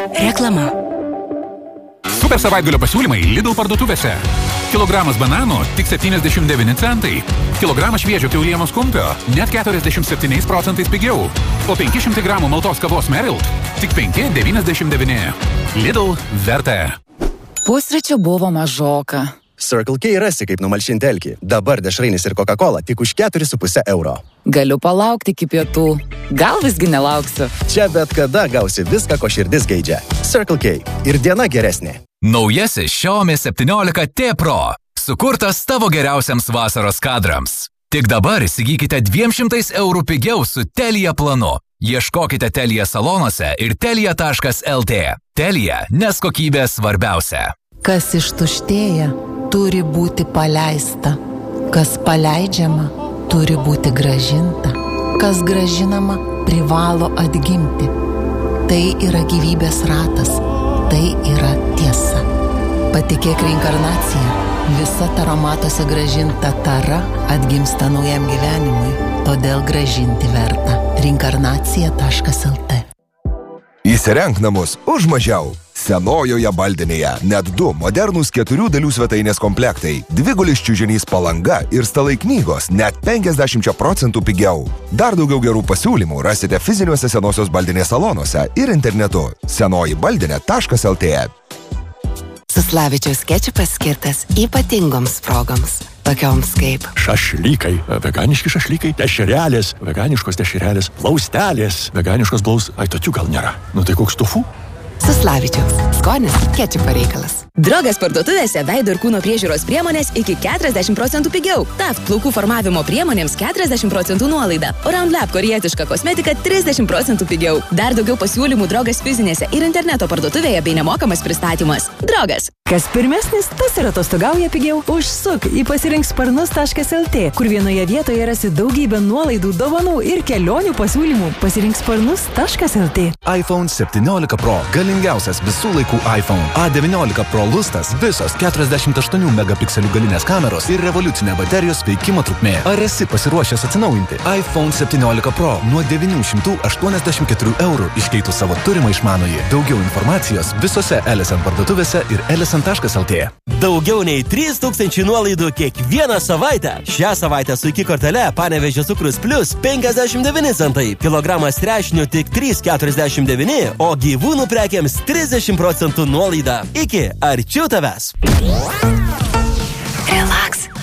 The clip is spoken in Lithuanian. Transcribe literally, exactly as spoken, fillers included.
Reklama. Super savaitgalio pasiūlymai Lidl parduotuvėse. Kilogramas bananų tik septyniasdešimt devyni centai. Kilogramas šviežio kiaulienos kumpio net keturiasdešimt septyniais procentais pigiau. O penki šimtai gramų maltos kavos Merilt tik penki devyniasdešimt devyni. Lidl verta. Pusryčių buvo mažoka. Circle K rasi, kaip numalšinti alkį. Dabar dešrainis ir Coca-Cola tik už keturis su puse euro. Galiu palaukti iki pietų. Gal visgi nelauksiu. Čia bet kada gausi viską, ko širdis geidžia. Circle K. Ir diena geresnė. Naujasis Xiaomi septyniolika T Pro. Sukurtas tavo geriausiams vasaros kadrams. Tik dabar įsigykite dviem šimtais eurų pigiau su Telia planu. Ieškokite Telia salonuose ir telia taškas lt. Telia, nes kokybė svarbiausia. Kas ištuštėja, turi būti paleista. Kas paleidžiama, turi būti gražinta. Kas gražinama, privalo atgimti. Tai yra gyvybės ratas. Tai yra tiesa. Patikėk reinkarnaciją. Visa taromatuose gražinta tara atgimsta naujam gyvenimui. Todėl gražinti verta. reinkarnacija taškas lt. Įsirenk namus už mažiau. Senojoje baldinėje net du modernūs keturių dalių svetainės komplektai, dvigulis čiužinys palanga ir stalai knygos net penkiasdešimt procentų pigiau. Dar daugiau gerų pasiūlymų rasite fiziniuose senosios baldinės salonuose ir internetu senoji baldinė taškas lt. Suslavičiaus kečupas skirtas ypatingoms progoms, tokioms kaip šašlykai, veganiški šašlykai, dešrelės, veganiškos dešrelės, plaustelės, veganiškos blaus, ai tokių gal nėra. Nu tai koks tofu? Suslavičiaus. Skonis kečupo reikalas. Drogas parduotuvėse veido ir kūno priežiūros priemonės iki keturiasdešimt procentų pigiau. Taft plaukų formavimo priemonėms keturiasdešimt procentų nuolaida. O Round Lab korietiška kosmetika trisdešimt procentų pigiau. Dar daugiau pasiūlymų Drogas fizinėse ir interneto parduotuvėje bei nemokamas pristatymas. Drogas. Kas pirmesnis, tas ir atostogauja pigiau. Užsuk į pasirink sparnus taškas lt, kur vienoje vietoje rasi daugybę nuolaidų, dovanų ir kelionių pasiūlymų. Pasirink sparnus taškas lt. iPhone septyniolika Pro. Galingiausias visų laikų iPhone. A devyniolika Pro lustas. Visos keturiasdešimt aštuonių megapikselių galinės kameros ir revoliucinė baterijos veikimo trukmė. Ar esi pasiruošęs atsinaujinti? iPhone septyniolika Pro nuo devynių šimtų aštuoniasdešimt keturių eurų iškeitus savo turimą išmanųjį. Daugiau informacijos visose L S N parduotuvėse ir L S N taškas lt. Daugiau nei trys tūkstančiai nuolaidų kiekvieną savaitę. Šią savaitę su iki kortele Panevėžio cukrus plus penkiasdešimt devyni centai. Kilogramas trešnių tik trys keturiasdešimt devyni, o gyvūnų prekiams trisdešimt procentų nuolaida. Iki arčiau tavęs. Relax.